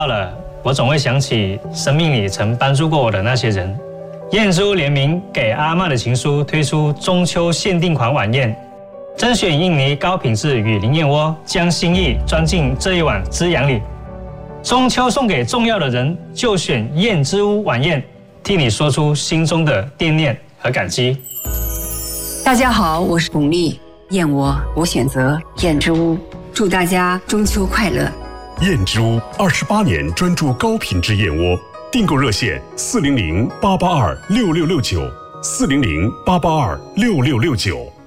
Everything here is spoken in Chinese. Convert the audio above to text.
到了，我总会想起生命里曾帮助过我的那些人。燕之屋联名给阿嬷的情书推出中秋限定款晚宴，甄选印尼高品质雨林燕窝，将心意装进这一碗滋养里。中秋送给重要的人，就选燕之屋晚宴，替你说出心中的惦念和感激。 大家好，我是巩俐，燕窝我选择燕之屋，祝大家中秋快乐。 燕之屋28年专注高品质燕窝，订购热线400-882-6669，400-882-6669。